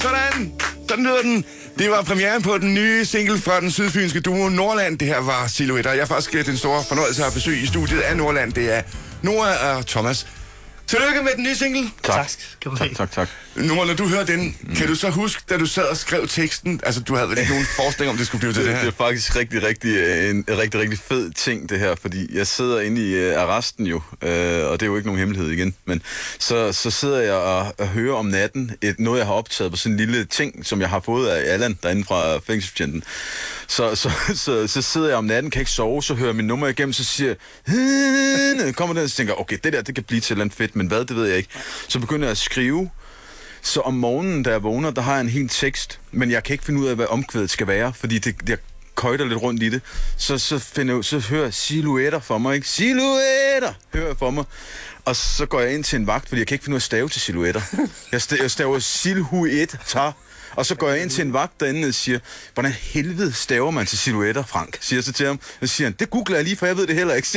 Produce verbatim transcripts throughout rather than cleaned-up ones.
Sådan. Sådan lyder den. Det var premieren på den nye single fra den sydfynske duo Nordland. Det her var Silhouetter. Jeg har faktisk den store fornøjelse at besøge i studiet af Nordland. Det er Nora og Thomas. Tillykke med den nye single. Tak. Tak, tak, tak, tak. Nora, når du hører den, mm. kan du så huske, da du sad og skrev teksten, altså du havde vel ikke nogen forestilling om, det skulle blive til det, det her? Det er faktisk rigtig, rigtig, en rigtig, rigtig fed ting, det her, fordi jeg sidder inde i uh, arresten jo, uh, og det er jo ikke nogen hemmelighed igen, men så, så sidder jeg og, og hører om natten et, noget, jeg har optaget på sådan en lille ting, som jeg har fået af Allan, derinde fra fængselsbetjenten. Så, så, så, så sidder jeg om natten, kan ikke sove, så hører jeg min nummer igennem, så siger jeg, kommer den, og så tænker okay, det der, det kan blive til et eller andet fedt, men hvad, det ved jeg ikke. Så begynder jeg at skrive. Så om morgenen, da jeg vågner, der har jeg en hel tekst, men jeg kan ikke finde ud af, hvad omkvædet skal være, fordi det, jeg køjter lidt rundt i det. Så, så, finder, så hører jeg silhouetter for mig, ikke? Silhouetter hører jeg for mig. Og så går jeg ind til en vagt, fordi jeg kan ikke finde ud af at stave til silhouetter. Jeg staver, jeg staver silhouetter. Og så går jeg ind til en vagt derinde og siger, hvordan helvede staver man til silhouetter, Frank? Siger jeg så til ham. Og så siger han, det googler jeg lige, for jeg ved det heller ikke.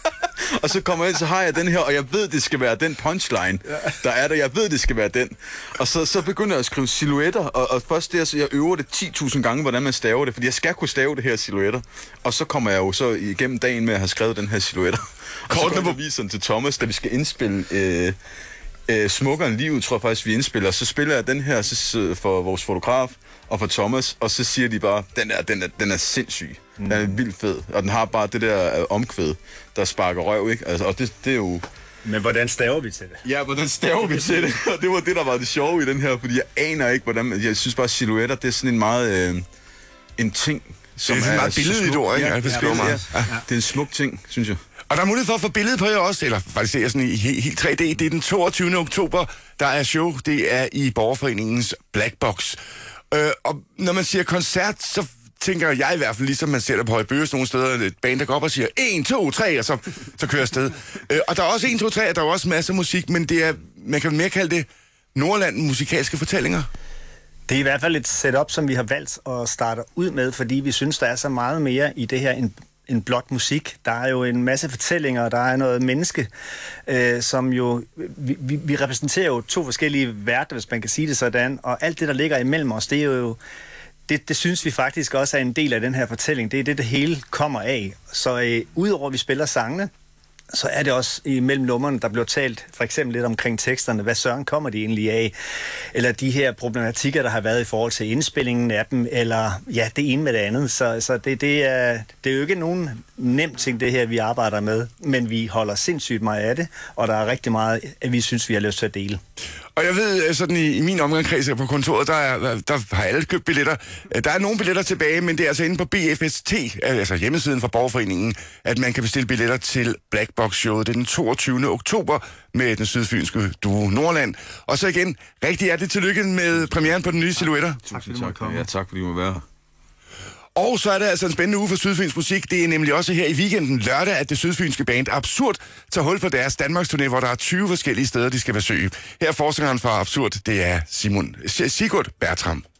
Og så kommer jeg ind, så har jeg den her, og jeg ved, det skal være den punchline, der er der. Jeg ved, det skal være den. Og så, så begynder jeg at skrive silhouetter, og, og først der, så jeg øver det ti tusind gange, hvordan man staver det, fordi jeg skal kunne stave det her silhouetter. Og så kommer jeg jo så igennem dagen med at have skrevet den her silhouetter. Og så kommer jeg viseren til Thomas, da vi skal indspille... Øh, Øh, Smukkere end livet, tror jeg faktisk, vi indspiller. Så spiller jeg den her så, for vores fotograf og for Thomas, og så siger de bare, den er, den er, den er sindssyg. Mm. Den er vildt fed, og den har bare det der øh, omkvæd, der sparker røv, ikke? Altså, og det, det er jo... Men hvordan staver vi til det? Ja, hvordan staver vi til det? Og det var det, der var det sjove i den her, fordi jeg aner ikke, hvordan... Jeg synes bare, silhouetter, det er sådan en meget... Øh, en ting, som det er, er meget billedet ord, ikke? Ja, det, ja, ja, ja. Det er en smuk ting, synes jeg. Og der er mulighed for at få billedet på jer også, eller faktisk ser jeg sådan i helt tre D. Det er den toogtyvende oktober, der er show. Det er i Borgerforeningens Black Box. Øh, og når man siger koncert, så tænker jeg i hvert fald, ligesom man ser det på Høje Bøges nogle steder, et band, der går op og siger en, to, tre, og så, så kører afsted. Øh, og der er også en, to, tre, og der er også masser af musik, men det er, man kan mere kalde det Nordland musikalske fortællinger. Det er i hvert fald et setup, som vi har valgt at starte ud med, fordi vi synes, der er så meget mere i det her end en blot musik. Der er jo en masse fortællinger, der er noget menneske, øh, som jo... Vi, vi, vi repræsenterer jo to forskellige verdener, hvis man kan sige det sådan, og alt det, der ligger imellem os, det er jo... Det, det synes vi faktisk også er en del af den her fortælling. Det er det, det hele kommer af. Så øh, udover at vi spiller sangene, så er det også imellem numrene, der bliver talt for eksempel lidt omkring teksterne. Hvad søren kommer de egentlig af? Eller de her problematikker, der har været i forhold til indspillingen af dem, eller ja, det ene med det andet. Så, så det, det, er, det er jo ikke nogen nem ting, det her, vi arbejder med, men vi holder sindssygt meget af det, og der er rigtig meget, at vi synes, vi har lyst til at dele. Og jeg ved, sådan i, i min omgangskreds på kontoret, der, er, der har alle købt billetter. Der er nogle billetter tilbage, men det er altså inde på B F S T, altså hjemmesiden for Borgerforeningen, at man kan bestille billetter til Black Box showet. Det er den toogtyvende oktober med den sydfynske duo Nordland. Og så igen, rigtig hjertelig tillykke med premieren på den nye Silhouetter. Tak fordi du måtte komme. Ja, tak fordi du må være her. Og så er det altså en spændende uge for Sydfyns musik. Det er nemlig også her i weekenden lørdag, at det sydfynske band Absurd tager hul på deres Danmarksturné, hvor der er tyve forskellige steder, de skal besøge. Her er forskeren fra Absurd, det er Simon Sigurd Bertram.